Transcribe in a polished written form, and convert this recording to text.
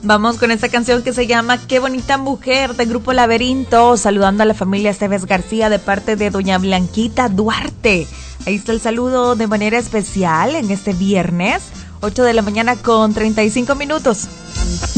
Vamos con esta canción que se llama Qué bonita mujer, de Grupo Laberinto, saludando a la familia Esteves García de parte de doña Blanquita Duarte. Ahí está el saludo de manera especial en este viernes, 8 de la mañana con 35 minutos.